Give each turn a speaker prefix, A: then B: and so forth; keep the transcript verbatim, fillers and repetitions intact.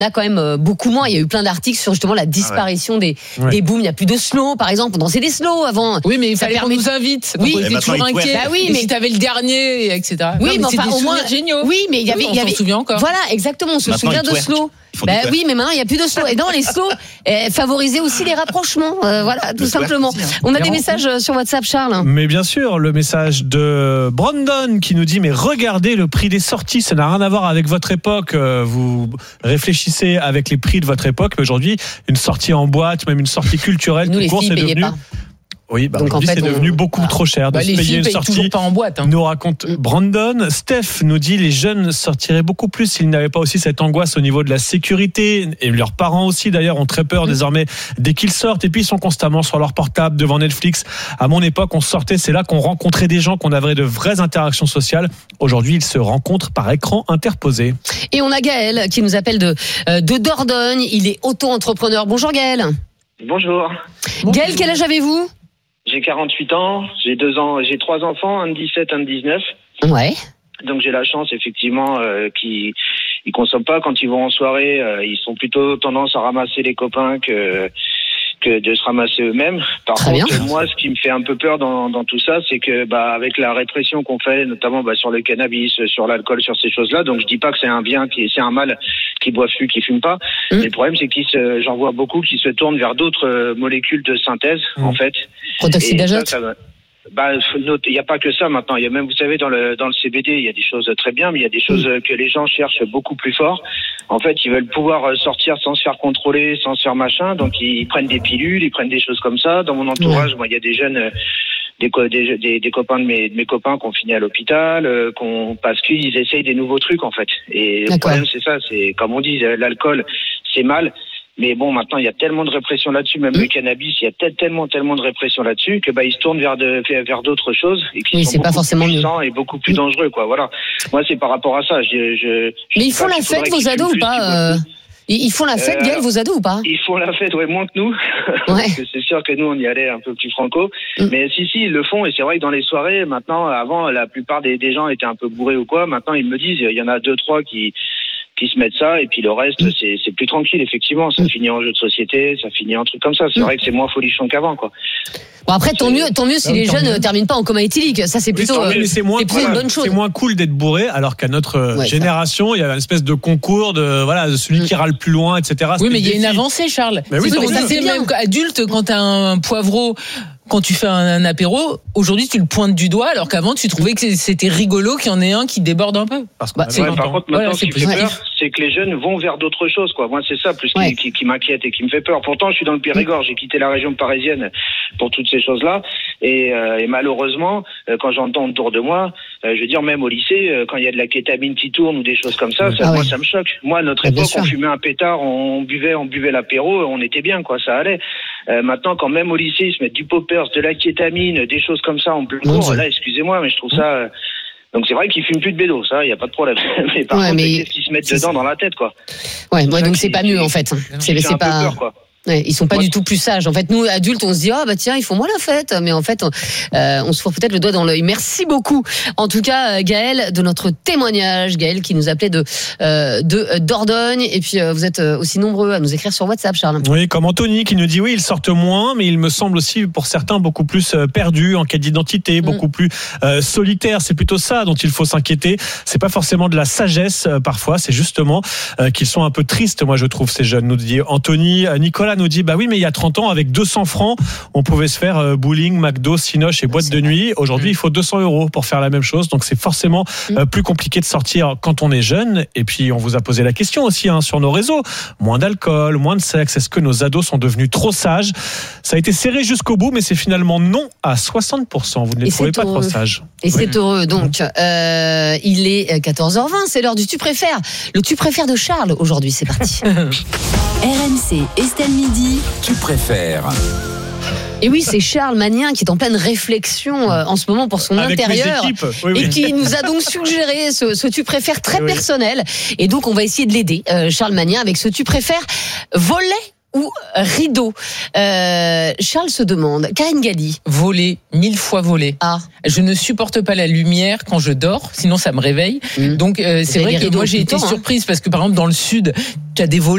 A: Là, quand même, euh, beaucoup moins. Il y a eu plein d'articles sur justement la disparition ah ouais. des,
B: ouais.
A: des booms. Il n'y a plus de slow, par exemple. On dansait des slow avant.
C: Oui, mais il fallait permet... qu'on nous invite.
A: Oui,
C: on était toujours inquiets. Bah oui, mais si t'avais le dernier, et cetera.
A: Oui,
C: non,
A: mais,
C: mais
A: enfin, au moins.
C: Géniaux.
A: Oui, mais il y avait.
C: On
A: il y avait...
C: s'en souvient encore.
A: Voilà, exactement. On se
D: maintenant,
A: souvient de slow. Ben oui, mais maintenant, il n'y a plus de slow. Et dans les slow, eh, favoriser aussi les rapprochements. Euh, voilà, tout simplement. Aussi, hein. On a des messages sur WhatsApp, Charles.
B: Mais bien sûr, le message de Brandon qui nous dit, mais regardez le prix des sorties, ça n'a rien à voir avec votre époque. Vous réfléchissez avec les prix de votre époque, mais aujourd'hui, une sortie en boîte, même une sortie culturelle,
A: nous,
B: tout
A: les
B: court, c'est devenu...
A: Pas.
B: Oui, bah
A: donc
B: aujourd'hui,
A: en fait,
B: c'est
A: on...
B: devenu beaucoup ah. trop cher de
C: bah,
B: se
C: les
B: payer une sortie.
C: Toujours pas en boîte. Hein.
B: Nous raconte Brandon. Steph nous dit les jeunes sortiraient beaucoup plus s'ils n'avaient pas aussi cette angoisse au niveau de la sécurité. Et leurs parents aussi, d'ailleurs, ont très peur mmh. désormais dès qu'ils sortent. Et puis, ils sont constamment sur leur portable devant Netflix. À mon époque, on sortait, c'est là qu'on rencontrait des gens, qu'on avait de vraies interactions sociales. Aujourd'hui, ils se rencontrent par écran interposé.
A: Et on a Gaël qui nous appelle de, de Dordogne. Il est auto-entrepreneur. Bonjour Gaël.
E: Bonjour.
A: Gaël, quel âge avez-vous ?
E: J'ai quarante-huit ans, j'ai deux ans, j'ai trois enfants, un de dix-sept, un de dix-neuf.
A: Ouais.
E: Donc j'ai la chance effectivement euh, qu'ils ils consomment pas quand ils vont en soirée, euh, ils sont plutôt tendance à ramasser les copains que que de se ramasser eux-mêmes. Par
A: Très
E: contre,
A: bien.
E: moi, ce qui me fait un peu peur dans, dans tout ça, c'est que, bah, avec la répression qu'on fait, notamment, bah, sur le cannabis, sur l'alcool, sur ces choses-là, donc je dis pas que c'est un bien, qui, c'est un mal qui boit plus, qui fume pas. Mmh. Mais le problème, c'est qu'ils se, j'en vois beaucoup qui se tournent vers d'autres euh, molécules de synthèse, mmh. en fait.
A: Protoxyde d'azote.
E: Bah, il n'y a pas que ça maintenant. Il y a même, vous savez, dans le dans le C B D, il y a des choses très bien, mais il y a des choses mmh. que les gens cherchent beaucoup plus fort. En fait, ils veulent pouvoir sortir sans se faire contrôler, sans se faire machin. Donc, ils prennent des pilules, ils prennent des choses comme ça. Dans mon entourage, mmh. moi, il y a des jeunes, des des, des, des copains de mes de mes copains qui ont fini à l'hôpital, euh, qu'on parce qu'ils essayent des nouveaux trucs en fait. Et D'accord. le problème, c'est ça. C'est comme on dit, l'alcool, c'est mal. Mais bon, maintenant, il y a tellement de répression là-dessus, même mmh. le cannabis, il y a peut-être tellement, tellement de répression là-dessus que bah ils se tournent vers de, vers d'autres choses et qui
A: oui,
E: sont
A: c'est
E: beaucoup
A: pas forcément
E: plus puissants et beaucoup plus mmh. dangereux, quoi. Voilà. Moi, c'est par rapport à ça. Je, je, je
A: Mais ils font la fête, vos ados ou pas euh... Ils font la fête, euh, Gaël, vos ados ou pas?
E: Ils font la fête, ouais, moins que nous.
A: Ouais.
E: Parce que c'est sûr que nous, on y allait un peu plus franco. Mm. Mais si, si, ils le font. Et c'est vrai que dans les soirées, maintenant, avant, la plupart des, des gens étaient un peu bourrés ou quoi. Maintenant, ils me disent, il y en a deux, trois qui, qui se mettent ça. Et puis le reste, mm. c'est, c'est plus tranquille, effectivement. Ça mm. finit en jeu de société, ça finit en truc comme ça. C'est mm. vrai que c'est moins folichon qu'avant, quoi.
A: Bon, après, tant mieux, tant mieux si les jeunes ne terminent pas en coma éthylique. Ça, c'est plutôt,
B: oui, c'est, moins,
A: c'est plutôt
B: voilà,
A: une bonne chose.
B: C'est moins cool d'être bourré, alors qu'à notre ouais, génération, ça. Il y avait une espèce de concours de, voilà, de celui mmh. qui râle plus loin, et cetera.
C: Oui, mais il y a une avancée, Charles.
B: Mais oui,
C: c'est, c'est, c'est même adulte, quand t'as un poivreau, quand tu fais un, un apéro, aujourd'hui tu le pointes du doigt, alors qu'avant tu trouvais que c'était rigolo qu'il y en ait un qui déborde un peu.
E: Parce que bah, ouais, par contre, maintenant, ouais, ce qui me fait peur, c'est que les jeunes vont vers d'autres choses, quoi. Moi, c'est ça plus ouais. qui, qui, qui m'inquiète et qui me fait peur. Pourtant, je suis dans le Périgord, j'ai quitté la région parisienne pour toutes ces choses-là, et, euh, et malheureusement, euh, quand j'entends autour de moi, euh, je veux dire, même au lycée, euh, quand il y a de la kétamine qui tourne ou des choses comme ça, ça ah moi, ouais. ça me choque. Moi, à notre ah, époque, on fumait un pétard, on buvait, on buvait l'apéro, on était bien, quoi, ça allait. Euh, maintenant, quand même au lycée, ils se mettent du poppers, de la kétamine, des choses comme ça en plein cours, là, excusez-moi, mais je trouve ça... Euh... Donc c'est vrai qu'ils fument plus de bédo, ça, il y a pas de problème. Mais par ouais, contre, mais... qu'est-ce qu'ils se mettent c'est dedans ça. Dans la tête, quoi.
A: Ouais, ouais, donc c'est pas mieux en fait. C'est, c'est, c'est pas. Peur, quoi. Ouais, ils sont pas Moi, du tout plus sages. En fait, nous adultes, on se dit ah oh, bah tiens, ils font moins la fête, mais en fait, on, euh, on se fourre peut-être le doigt dans l'œil. Merci beaucoup. En tout cas, Gaël, de notre témoignage, Gaël qui nous appelait de euh, de Dordogne, et puis euh, vous êtes aussi nombreux à nous écrire sur WhatsApp, Charles.
B: Oui, comme Anthony qui nous dit oui, ils sortent moins, mais il me semble aussi pour certains beaucoup plus perdus en quête d'identité, mmh. beaucoup plus euh, solitaires. C'est plutôt ça dont il faut s'inquiéter. C'est pas forcément de la sagesse euh, parfois, c'est justement euh, qu'ils sont un peu tristes. Moi, je trouve ces jeunes. Nous dit Anthony, Nicolas nous dit bah oui mais il y a trente ans avec deux cents francs on pouvait se faire euh, bowling, McDo, Cinoche et boîte de nuit. Aujourd'hui mmh. il faut deux cents euros pour faire la même chose, donc c'est forcément euh, plus compliqué de sortir quand on est jeune. Et puis on vous a posé la question aussi hein, sur nos réseaux, moins d'alcool, moins de sexe, est-ce que nos ados sont devenus trop sages? Ça a été serré jusqu'au bout, mais c'est finalement non à soixante pour cent. Vous ne les et trouvez pas heureux. Trop sages.
A: Et oui. C'est heureux. Donc euh, il est quatorze heures vingt, c'est l'heure du tu préfères. Le tu préfères de Charles aujourd'hui, c'est parti.
F: R M C, Estelle Midi.
G: Tu préfères.
A: Et oui, c'est Charles Magnin qui est en pleine réflexion euh, en ce moment pour son Avec intérieur
B: oui, oui.
A: et qui nous a donc suggéré ce, ce tu préfères très oui. personnel. Et donc on va essayer de l'aider, euh, Charles Magnin, avec ce tu préfères voler ou rideau. Euh, Charles se demande, Karine Galli.
C: Voler, mille fois voler.
A: Ah.
C: Je ne supporte pas la lumière quand je dors, sinon ça me réveille. Mmh. Donc euh, c'est vrai que moi j'ai été hein. surprise parce que par exemple dans le sud, tu as des volets